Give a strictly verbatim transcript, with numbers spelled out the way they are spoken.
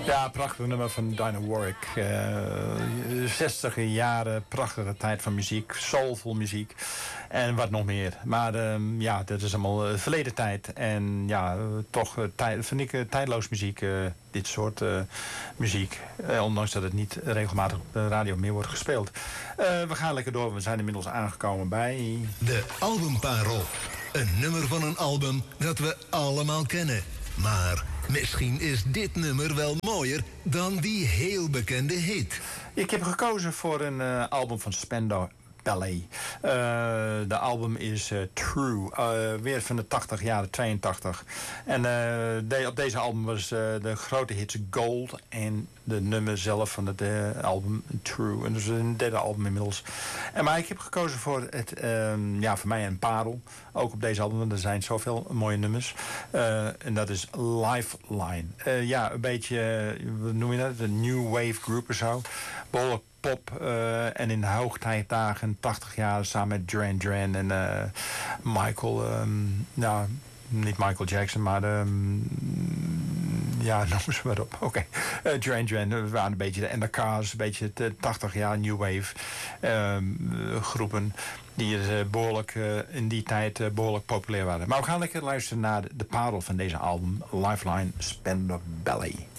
Ja, prachtig nummer van Dinah Warwick. Uh, zestiger jaren, prachtige tijd van muziek, soulful muziek en wat nog meer. Maar uh, ja, dat is allemaal uh, verleden tijd. En ja, uh, toch uh, tij, vind ik uh, tijdloos muziek, uh, dit soort uh, muziek. Uh, ondanks dat het niet regelmatig op de radio meer wordt gespeeld. Uh, we gaan lekker door, we zijn inmiddels aangekomen bij... De albumparel. Een nummer van een album dat we allemaal kennen. Maar misschien is dit nummer wel mooier dan die heel bekende hit. Ik heb gekozen voor een uh, album van Spandau Ballet. Uh, de album is uh, True. Uh, weer van de tachtig, jaren tweeëntachtig. En uh, de, op deze album was uh, de grote hits Gold en de nummer zelf van het uh, album True. En dus een derde album inmiddels. En, maar ik heb gekozen voor het, um, ja, voor mij een parel. Ook op deze album, want er zijn zoveel mooie nummers. Uh, en dat is Lifeline. Uh, ja, een beetje, uh, wat noem je dat? Een new wave group of zo. Behoorlijk pop uh, en in de hoogtijdagen, tachtig jaar, samen met Duran Duran en uh, Michael, um, nou, niet Michael Jackson, maar um, ja, noem ze maar op. Oké, okay. uh, Duran Duran, we waren een beetje de Endercars, een beetje de tachtig jaar new wave um, uh, groepen die uh, behoorlijk uh, in die tijd uh, behoorlijk populair waren. Maar we gaan lekker luisteren naar de, de parel van deze album, Lifeline, Spandau Ballet.